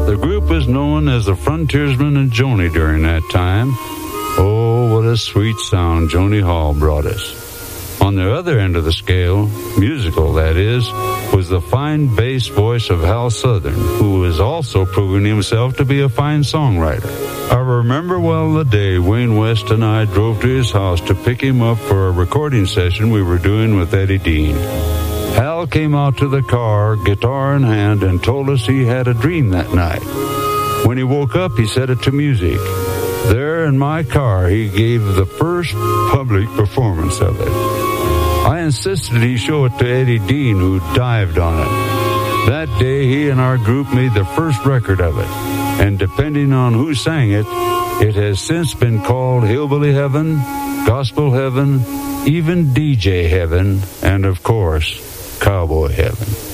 The group was known as the Frontiersmen and Joni during that time. Oh, what a sweet sound Joni Hall brought us. On the other end of the scale, musical that is, was the fine bass voice of Hal Southern, who was also proving himself to be a fine songwriter. I remember well the day Wayne West and I drove to his house to pick him up for a recording session we were doing with Eddie Dean. Hal came out to the car, guitar in hand, and told us he had a dream that night. When he woke up, he set it to music. There in my car, he gave the first public performance of it. I insisted he show it to Eddie Dean, who dived on it. That day, he and our group made the first record of it, and depending on who sang it, it has since been called Hillbilly Heaven, Gospel Heaven, even DJ Heaven, and of course, Cowboy Heaven.